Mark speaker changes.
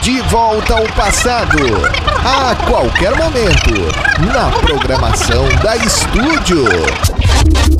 Speaker 1: De volta ao passado, a qualquer momento, na programação da Estúdio.